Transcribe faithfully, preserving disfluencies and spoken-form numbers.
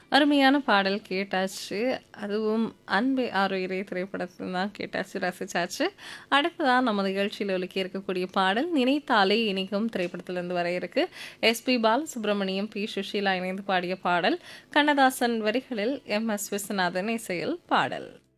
அருமையான பாடல் கேட்டாச்சு. அதுவும் "அன்பே ஆருயிரே" திரைப்படத்துல தான் கேட்டாச்சு, ரசிச்சாச்சு. அடுத்ததா நம்ம நிகழ்ச்சியில ஒலிக்க இருக்கக்கூடிய பாடல் "நினைத்தாலே இனிக்கும்" திரைப்படத்திலிருந்து வர இருக்கு. எஸ்பி பாலசுப்ரமணியம், பி சுஷீலா இணைந்து பாடிய பாடல். கண்ணதாசன் வரிகளில் எம் எஸ் விஸ்வநாதன் இசையில் பாடல்.